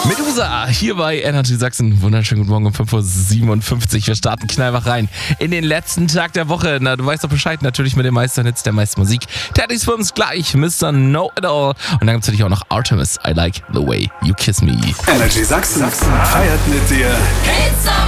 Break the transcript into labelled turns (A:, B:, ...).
A: Medusa, hier bei Energy Sachsen. Wunderschönen guten Morgen um 5:57 Uhr. Wir starten knallwach rein in den letzten Tag der Woche. Na, du weißt doch Bescheid, natürlich mit den meisten Hits der meisten Musik. Teddy's für uns gleich, Mr. Know It All. Und dann gibt es natürlich auch noch Artemis, I Like The Way You Kiss Me.
B: Energy Sachsen feiert mit dir.